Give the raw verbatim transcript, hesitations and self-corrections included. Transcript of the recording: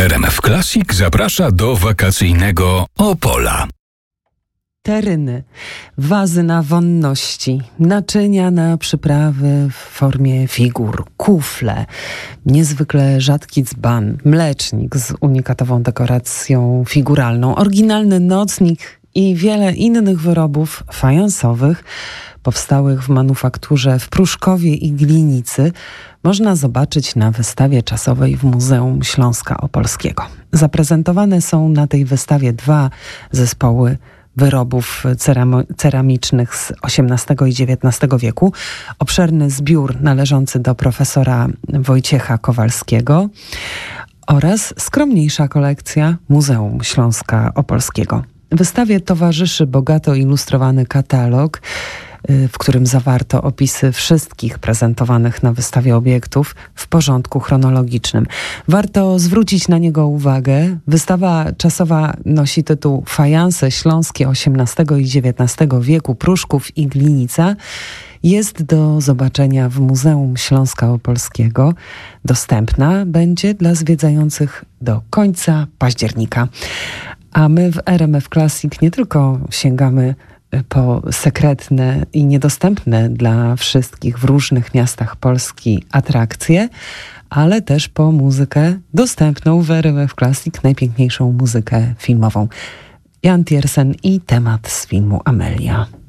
R M F Classic zaprasza do wakacyjnego Opola. Teryny, wazy na wonności, naczynia na przyprawy w formie figur, kufle, niezwykle rzadki dzban, mlecznik z unikatową dekoracją figuralną, oryginalny nocnik i wiele innych wyrobów fajansowych powstałych w manufakturze w Pruszkowie i Glinicy można zobaczyć na wystawie czasowej w Muzeum Śląska Opolskiego. Zaprezentowane są na tej wystawie dwa zespoły wyrobów ceram- ceramicznych z osiemnastego i dziewiętnastego wieku. Obszerny zbiór należący do profesora Wojciecha Kowalskiego oraz skromniejsza kolekcja Muzeum Śląska Opolskiego. Wystawie towarzyszy bogato ilustrowany katalog, w którym zawarto opisy wszystkich prezentowanych na wystawie obiektów w porządku chronologicznym. Warto zwrócić na niego uwagę. Wystawa czasowa nosi tytuł Fajanse śląskie osiemnastego i dziewiętnastego wieku, Pruszków i Glinica. Jest do zobaczenia w Muzeum Śląska Opolskiego. Dostępna będzie dla zwiedzających do końca października. A my w R M F Classic nie tylko sięgamy po sekretne i niedostępne dla wszystkich w różnych miastach Polski atrakcje, ale też po muzykę dostępną w R M F Classic, najpiękniejszą muzykę filmową. Jan Tiersen i temat z filmu Amelia.